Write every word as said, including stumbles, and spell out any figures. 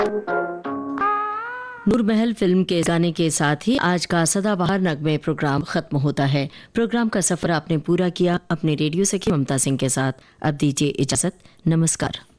Noor Mahal film के गाने के साथ ही आज का सदाबहार नगमे प्रोग्राम खत्म होता है। प्रोग्राम का सफर आपने पूरा किया अपने रेडियो सखी ममता सिंह के साथ। अब दीजिए इजाजत, नमस्कार।